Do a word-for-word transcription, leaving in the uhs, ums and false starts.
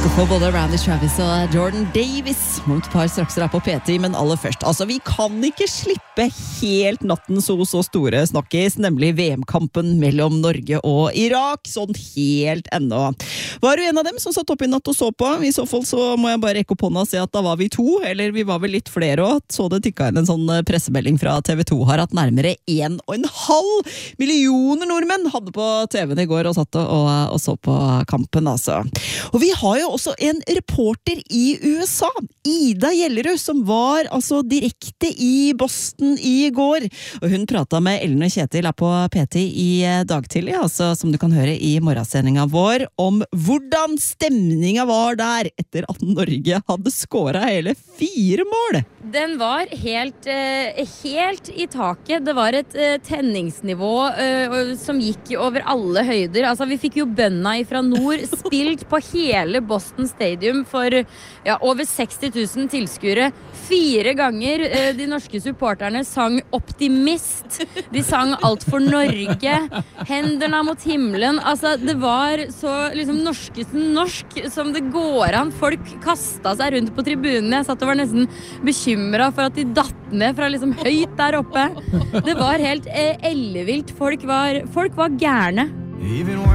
skal få både Randy Travis og Jordan Davis mot par straks her på P ti, men aller først, altså vi kan ikke slippe helt natten så så store snakkes, nemlig V M-kampen mellom Norge og Irak, sånn helt ennå. Var du en av dem som satt opp i natt og så på? I så fall så må jeg bare rekke opp hånda og si at da var vi to, eller vi var vel litt flere også, så det tikket inn en sånn pressemelding fra T V to her at nærmere en og en halv millioner nordmenn hadde på T V-en i går og satt og, og så på kampen, altså. Og vi har jo også en reporter i U S A, Ida Gjellerud, som var altså direkte i Boston i går. Og hun pratet med Ellen og Kjetil her på P ti i dag tidlig, altså som du kan høre i morgensendingen vår, om hvordan stemningen var der etter at Norge hadde skåret hele fire mål. Den var helt, eh, helt i taket. Det var et eh, tenningsnivå eh, som gikk over alle høyder. Altså, vi fikk jo bønna ifra nord spilt på hele Boston Stadium for ja, over seksti tusen tilskuere. Fire ganger eh, de norske supporterne sang Optimist. De sang Alt for Norge. Hendene mot himmelen. Altså, det var så liksom norskesen norsk som det går an. Folk kastet seg rundt på tribunen. Jeg satt og var nesten bekymret for at de datt ned fra liksom høyt der oppe. Det var helt eh, ellevilt. Folk var, folk var gærne.